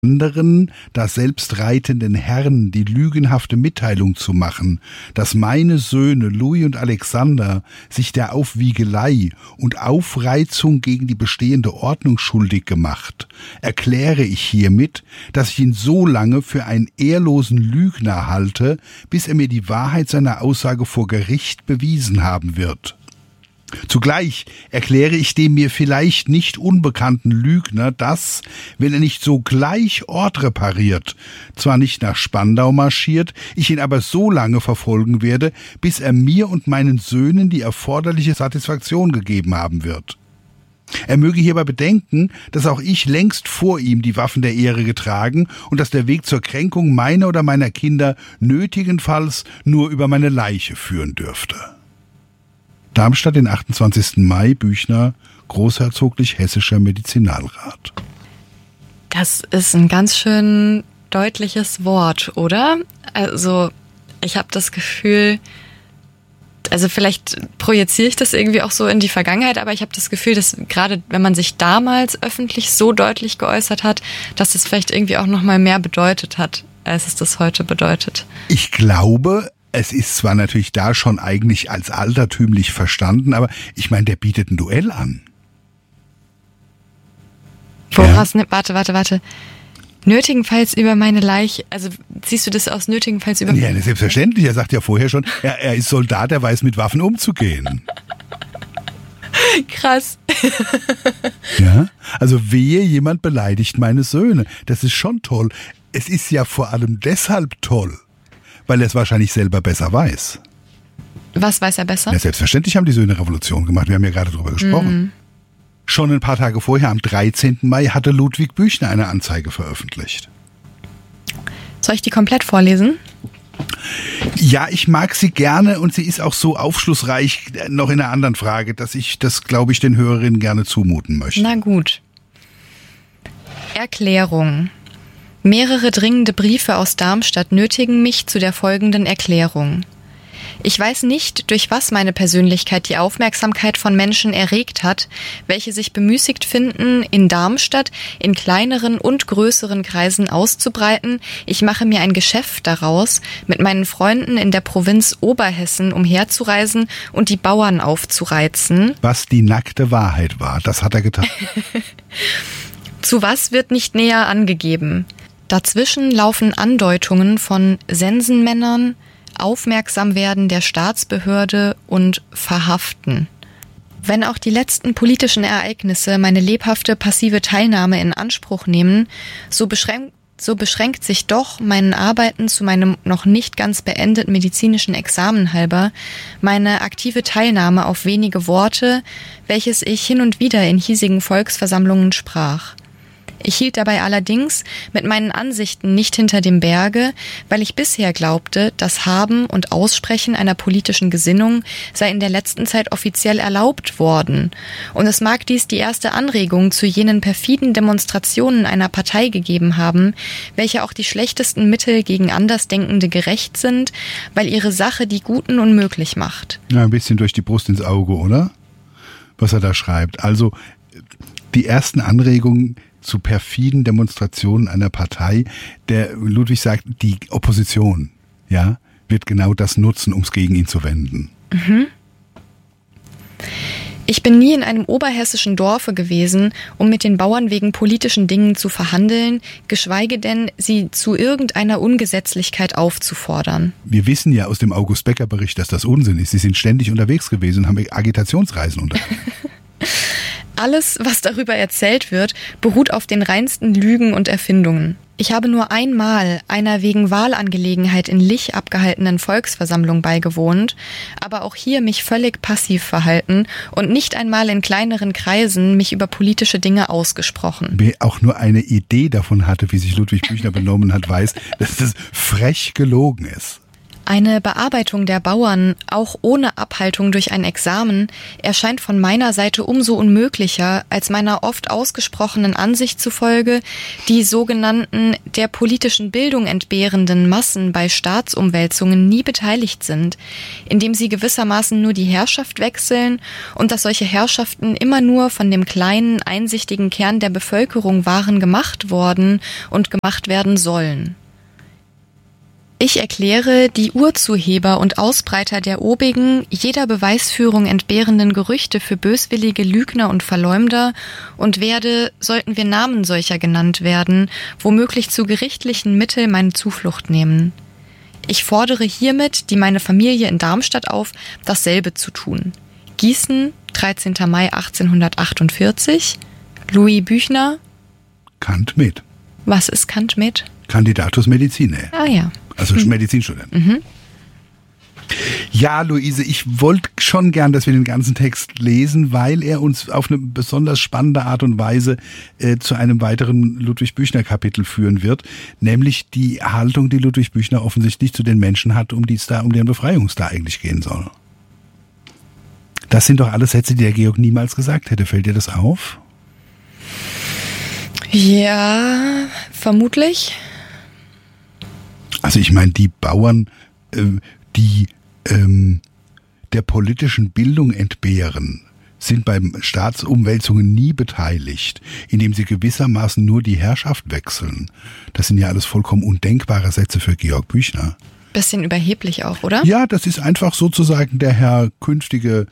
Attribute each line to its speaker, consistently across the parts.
Speaker 1: anderen, da selbst reitenden Herren die lügenhafte Mitteilung zu machen, dass meine Söhne Louis und Alexander sich der Aufwiegelei und Aufreizung gegen die bestehende Ordnung schuldig gemacht, erkläre ich hiermit, dass ich ihn so lange für einen ehrlosen Lügner halte, bis er mir die Wahrheit seiner Aussage vor Gericht bewiesen haben wird. Zugleich erkläre ich dem mir vielleicht nicht unbekannten Lügner, dass, wenn er nicht sogleich Ort repariert, zwar nicht nach Spandau marschiert, ich ihn aber so lange verfolgen werde, bis er mir und meinen Söhnen die erforderliche Satisfaktion gegeben haben wird. Er möge hierbei bedenken, dass auch ich längst vor ihm die Waffen der Ehre getragen und dass der Weg zur Kränkung meiner oder meiner Kinder nötigenfalls nur über meine Leiche führen dürfte. Darmstadt, den 28. Mai, Büchner, Großherzoglich Hessischer Medizinalrat.
Speaker 2: Das ist ein ganz schön deutliches Wort, oder? Also, ich habe das Gefühl, also vielleicht projiziere ich das irgendwie auch so in die Vergangenheit, aber ich habe das Gefühl, dass gerade wenn man sich damals öffentlich so deutlich geäußert hat, dass es vielleicht irgendwie auch noch mal mehr bedeutet hat, als es das heute bedeutet.
Speaker 1: Ich glaube, es ist zwar natürlich da schon eigentlich als altertümlich verstanden, aber ich meine, der bietet ein Duell an.
Speaker 2: Woraus, ja. Warte. Nötigenfalls über meine Leiche, also siehst du das aus nötigenfalls über...
Speaker 1: Ja, selbstverständlich, er sagt ja vorher schon, er ist Soldat, er weiß mit Waffen umzugehen.
Speaker 2: Krass.
Speaker 1: Ja, also wehe, jemand beleidigt meine Söhne. Das ist schon toll. Es ist ja vor allem deshalb toll, weil er es wahrscheinlich selber besser weiß.
Speaker 2: Was weiß er besser?
Speaker 1: Ja, selbstverständlich haben die Söhne Revolution gemacht. Wir haben ja gerade drüber gesprochen. Schon ein paar Tage vorher, am 13. Mai, hatte Ludwig Büchner eine Anzeige veröffentlicht.
Speaker 2: Soll ich die komplett vorlesen?
Speaker 1: Ja, ich mag sie gerne und sie ist auch so aufschlussreich, noch in einer anderen Frage, dass ich das, glaube ich, den Hörerinnen gerne zumuten möchte.
Speaker 2: Na gut. Erklärung. Mehrere dringende Briefe aus Darmstadt nötigen mich zu der folgenden Erklärung. Ich weiß nicht, durch was meine Persönlichkeit die Aufmerksamkeit von Menschen erregt hat, welche sich bemüßigt finden, in Darmstadt in kleineren und größeren Kreisen auszubreiten. Ich mache mir ein Geschäft daraus, mit meinen Freunden in der Provinz Oberhessen umherzureisen und die Bauern aufzureizen.
Speaker 1: Was die nackte Wahrheit war, das hat er getan.
Speaker 2: Zu was wird nicht näher angegeben. Dazwischen laufen Andeutungen von Sensenmännern, Aufmerksamwerden der Staatsbehörde und Verhaften. Wenn auch die letzten politischen Ereignisse meine lebhafte passive Teilnahme in Anspruch nehmen, so beschränkt sich doch meinen Arbeiten zu meinem noch nicht ganz beendeten medizinischen Examen halber meine aktive Teilnahme auf wenige Worte, welches ich hin und wieder in hiesigen Volksversammlungen sprach. Ich hielt dabei allerdings mit meinen Ansichten nicht hinter dem Berge, weil ich bisher glaubte, das Haben und Aussprechen einer politischen Gesinnung sei in der letzten Zeit offiziell erlaubt worden. Und es mag dies die erste Anregung zu jenen perfiden Demonstrationen einer Partei gegeben haben, welche auch die schlechtesten Mittel gegen Andersdenkende gerecht sind, weil ihre Sache die Guten unmöglich macht.
Speaker 1: Ja, ein bisschen durch die Brust ins Auge, oder? Was er da schreibt. Also, die ersten Anregungen zu perfiden Demonstrationen einer Partei, der Ludwig sagt, die Opposition, ja, wird genau das nutzen, um es gegen ihn zu wenden.
Speaker 2: Ich bin nie in einem oberhessischen Dorfe gewesen, um mit den Bauern wegen politischen Dingen zu verhandeln, geschweige denn, sie zu irgendeiner Ungesetzlichkeit aufzufordern.
Speaker 1: Wir wissen ja aus dem August-Becker-Bericht, dass das Unsinn ist. Sie sind ständig unterwegs gewesen und haben Agitationsreisen unternommen.
Speaker 2: Alles, was darüber erzählt wird, beruht auf den reinsten Lügen und Erfindungen. Ich habe nur einmal einer wegen Wahlangelegenheit in Lich abgehaltenen Volksversammlung beigewohnt, aber auch hier mich völlig passiv verhalten und nicht einmal in kleineren Kreisen mich über politische Dinge ausgesprochen.
Speaker 1: Wer auch nur eine Idee davon hatte, wie sich Ludwig Büchner benommen hat, weiß, dass das frech gelogen ist.
Speaker 2: Eine Bearbeitung der Bauern, auch ohne Abhaltung durch ein Examen, erscheint von meiner Seite umso unmöglicher, als meiner oft ausgesprochenen Ansicht zufolge die sogenannten der politischen Bildung entbehrenden Massen bei Staatsumwälzungen nie beteiligt sind, indem sie gewissermaßen nur die Herrschaft wechseln und dass solche Herrschaften immer nur von dem kleinen, einsichtigen Kern der Bevölkerung waren gemacht worden und gemacht werden sollen. Ich erkläre die Urzuheber und Ausbreiter der obigen, jeder Beweisführung entbehrenden Gerüchte für böswillige Lügner und Verleumder und werde, sollten wir Namen solcher genannt werden, womöglich zu gerichtlichen Mitteln meine Zuflucht nehmen. Ich fordere hiermit die meine Familie in Darmstadt auf, dasselbe zu tun. Gießen, 13. Mai 1848, Louis Büchner.
Speaker 1: Cand.Med.
Speaker 2: Was ist Cand.Med?
Speaker 1: Candidatus Medicinae.
Speaker 2: Ah ja.
Speaker 1: Also Medizinstudent. Ja, Luise, ich wollte schon gern, dass wir den ganzen Text lesen, weil er uns auf eine besonders spannende Art und Weise zu einem weiteren Ludwig Büchner-Kapitel führen wird, nämlich die Haltung, die Ludwig Büchner offensichtlich zu den Menschen hat, um deren Befreiung es da eigentlich gehen soll. Das sind doch alles Sätze, die der Georg niemals gesagt hätte. Fällt dir das auf?
Speaker 2: Ja, vermutlich.
Speaker 1: Also ich meine, die Bauern, die der politischen Bildung entbehren, sind beim Staatsumwälzungen nie beteiligt, indem sie gewissermaßen nur die Herrschaft wechseln. Das sind ja alles vollkommen undenkbare Sätze für Georg Büchner.
Speaker 2: Bisschen überheblich auch, oder?
Speaker 1: Ja, das ist einfach sozusagen der Herr künftige,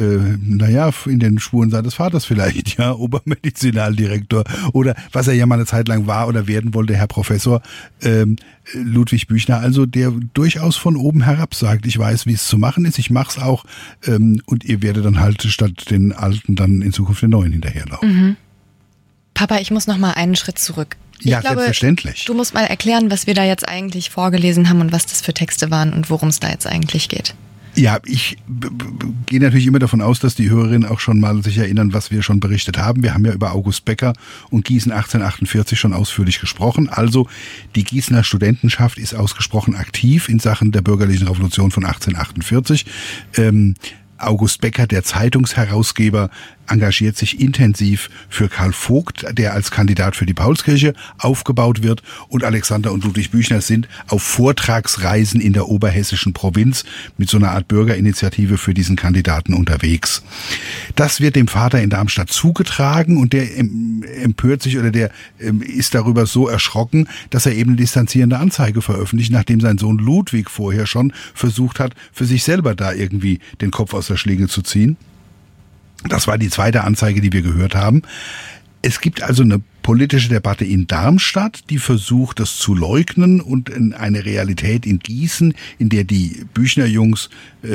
Speaker 1: in den Spuren seines Vaters vielleicht, ja, Obermedizinaldirektor oder was er ja mal eine Zeit lang war oder werden wollte, Herr Professor Ludwig Büchner, also der durchaus von oben herab sagt, ich weiß, wie es zu machen ist, ich mach's auch und ihr werdet dann halt statt den Alten dann in Zukunft den Neuen hinterherlaufen.
Speaker 2: Mhm. Papa, ich muss noch mal einen Schritt zurück. Ich glaube,
Speaker 1: selbstverständlich.
Speaker 2: Du musst mal erklären, was wir da jetzt eigentlich vorgelesen haben und was das für Texte waren und worum es da jetzt eigentlich geht.
Speaker 1: Ja, ich gehe natürlich immer davon aus, dass die Hörerinnen auch schon mal sich erinnern, was wir schon berichtet haben. Wir haben ja über August Becker und Gießen 1848 schon ausführlich gesprochen. Also die Gießener Studentenschaft ist ausgesprochen aktiv in Sachen der bürgerlichen Revolution von 1848. August Becker, der Zeitungsherausgeber, engagiert sich intensiv für Karl Vogt, der als Kandidat für die Paulskirche aufgebaut wird, und Alexander und Ludwig Büchner sind auf Vortragsreisen in der oberhessischen Provinz mit so einer Art Bürgerinitiative für diesen Kandidaten unterwegs. Das wird dem Vater in Darmstadt zugetragen und der empört sich oder der ist darüber so erschrocken, dass er eben eine distanzierende Anzeige veröffentlicht, nachdem sein Sohn Ludwig vorher schon versucht hat, für sich selber da irgendwie den Kopf aus der Schlinge zu ziehen. Das war die zweite Anzeige, die wir gehört haben. Es gibt also eine politische Debatte in Darmstadt, die versucht, das zu leugnen, und eine Realität in Gießen, in der die Büchner-Jungs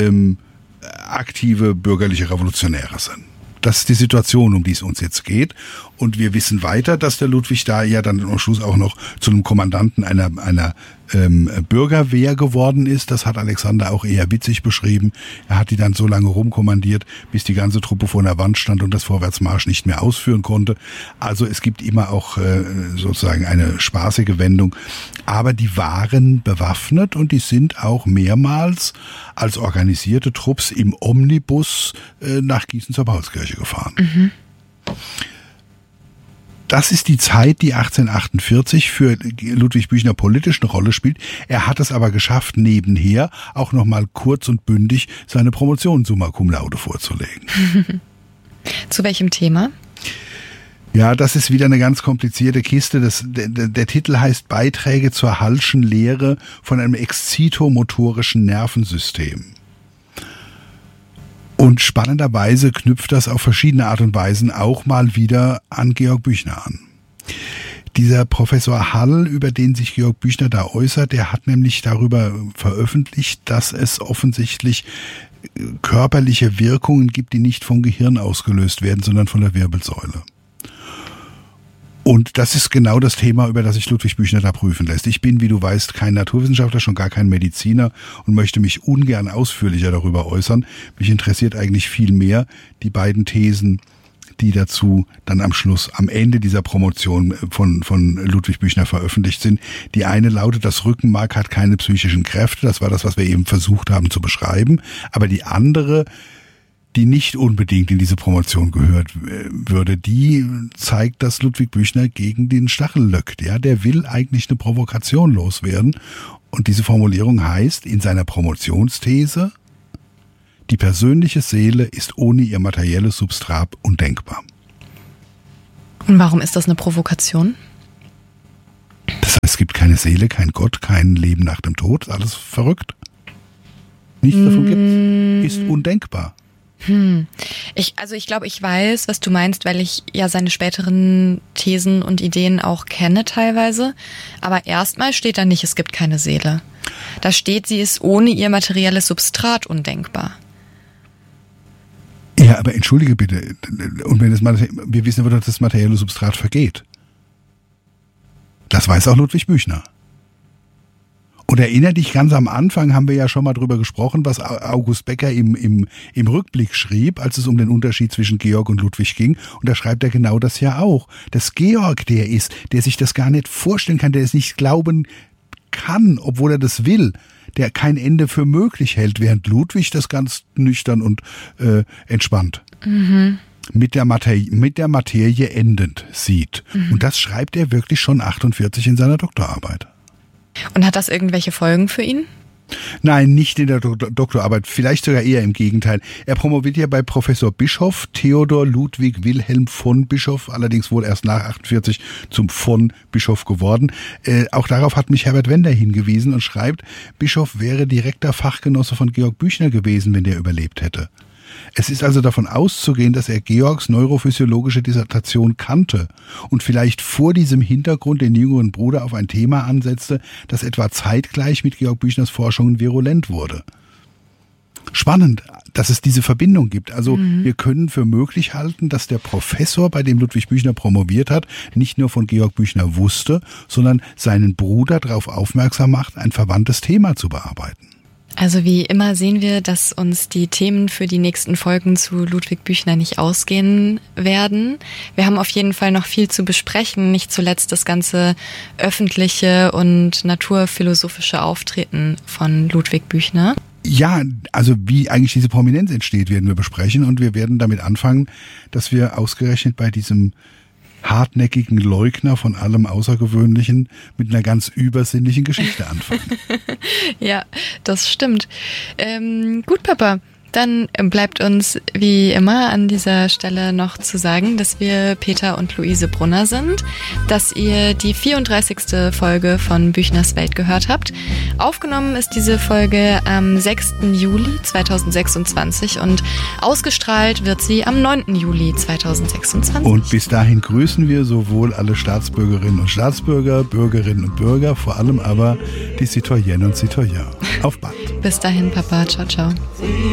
Speaker 1: aktive bürgerliche Revolutionäre sind. Das ist die Situation, um die es uns jetzt geht. Und wir wissen weiter, dass der Ludwig da ja dann am Schluss auch noch zu einem Kommandanten einer Bürgerwehr geworden ist. Das hat Alexander auch eher witzig beschrieben. Er hat die dann so lange rumkommandiert, bis die ganze Truppe vor einer Wand stand und das Vorwärtsmarsch nicht mehr ausführen konnte. Also es gibt immer auch sozusagen eine spaßige Wendung. Aber die waren bewaffnet und die sind auch mehrmals als organisierte Trupps im Omnibus nach Gießen zur Paulskirche gefahren. Mhm. Das ist die Zeit, die 1848 für Ludwig Büchner politisch eine Rolle spielt. Er hat es aber geschafft, nebenher auch nochmal kurz und bündig seine Promotion summa cum laude vorzulegen.
Speaker 2: Zu welchem Thema?
Speaker 1: Ja, das ist wieder eine ganz komplizierte Kiste. Der Titel heißt Beiträge zur Hallschen Lehre von einem exzitomotorischen Nervensystem. Und spannenderweise knüpft das auf verschiedene Art und Weisen auch mal wieder an Georg Büchner an. Dieser Professor Hall, über den sich Georg Büchner da äußert, der hat nämlich darüber veröffentlicht, dass es offensichtlich körperliche Wirkungen gibt, die nicht vom Gehirn ausgelöst werden, sondern von der Wirbelsäule. Und das ist genau das Thema, über das sich Ludwig Büchner da prüfen lässt. Ich bin, wie du weißt, kein Naturwissenschaftler, schon gar kein Mediziner und möchte mich ungern ausführlicher darüber äußern. Mich interessiert eigentlich viel mehr die beiden Thesen, die dazu dann am Ende dieser Promotion von Ludwig Büchner veröffentlicht sind. Die eine lautet, das Rückenmark hat keine psychischen Kräfte. Das war das, was wir eben versucht haben zu beschreiben. Aber die andere, die nicht unbedingt in diese Promotion gehört würde, die zeigt, dass Ludwig Büchner gegen den Stachel löckt. Ja, der will eigentlich eine Provokation loswerden. Und diese Formulierung heißt in seiner Promotionsthese, die persönliche Seele ist ohne ihr materielles Substrat undenkbar.
Speaker 2: Und warum ist das eine Provokation?
Speaker 1: Das heißt, es gibt keine Seele, kein Gott, kein Leben nach dem Tod, alles verrückt. Nichts davon gibt's, ist undenkbar.
Speaker 2: Ich glaube, ich weiß, was du meinst, weil ich ja seine späteren Thesen und Ideen auch kenne teilweise. Aber erstmal steht da nicht, es gibt keine Seele. Da steht, sie ist ohne ihr materielles Substrat undenkbar.
Speaker 1: Ja, aber entschuldige bitte. Und wir wissen aber, dass das materielle Substrat vergeht. Das weiß auch Ludwig Büchner. Und erinnere dich, ganz am Anfang haben wir ja schon mal drüber gesprochen, was August Becker im Rückblick schrieb, als es um den Unterschied zwischen Georg und Ludwig ging. Und da schreibt er genau das ja auch. Dass Georg der ist, der sich das gar nicht vorstellen kann, der es nicht glauben kann, obwohl er das will, der kein Ende für möglich hält, während Ludwig das ganz nüchtern und entspannt mit der Materie endend sieht. Und das schreibt er wirklich schon 48 in seiner Doktorarbeit.
Speaker 2: Und hat das irgendwelche Folgen für ihn?
Speaker 1: Nein, nicht in der Doktorarbeit, vielleicht sogar eher im Gegenteil. Er promoviert ja bei Professor Bischoff, Theodor Ludwig Wilhelm von Bischoff, allerdings wohl erst nach 48 zum von Bischoff geworden. Auch darauf hat mich Herbert Wender hingewiesen und schreibt, Bischoff wäre direkter Fachgenosse von Georg Büchner gewesen, wenn der überlebt hätte. Es ist also davon auszugehen, dass er Georgs neurophysiologische Dissertation kannte und vielleicht vor diesem Hintergrund den jüngeren Bruder auf ein Thema ansetzte, das etwa zeitgleich mit Georg Büchners Forschungen virulent wurde. Spannend, dass es diese Verbindung gibt. Also wir können für möglich halten, dass der Professor, bei dem Ludwig Büchner promoviert hat, nicht nur von Georg Büchner wusste, sondern seinen Bruder darauf aufmerksam macht, ein verwandtes Thema zu bearbeiten.
Speaker 2: Also wie immer sehen wir, dass uns die Themen für die nächsten Folgen zu Ludwig Büchner nicht ausgehen werden. Wir haben auf jeden Fall noch viel zu besprechen, nicht zuletzt das ganze öffentliche und naturphilosophische Auftreten von Ludwig Büchner.
Speaker 1: Ja, also wie eigentlich diese Prominenz entsteht, werden wir besprechen und wir werden damit anfangen, dass wir ausgerechnet bei diesem hartnäckigen Leugner von allem Außergewöhnlichen mit einer ganz übersinnlichen Geschichte anfangen.
Speaker 2: Ja, das stimmt. Gut, Papa. Dann bleibt uns wie immer an dieser Stelle noch zu sagen, dass wir Peter und Luise Brunner sind, dass ihr die 34. Folge von Büchners Welt gehört habt. Aufgenommen ist diese Folge am 6. Juli 2026 und ausgestrahlt wird sie am 9. Juli 2026.
Speaker 1: Und bis dahin grüßen wir sowohl alle Staatsbürgerinnen und Staatsbürger, Bürgerinnen und Bürger, vor allem aber die Citoyennes und Citoyens. Auf bald.
Speaker 2: Bis dahin, Papa. Ciao, ciao.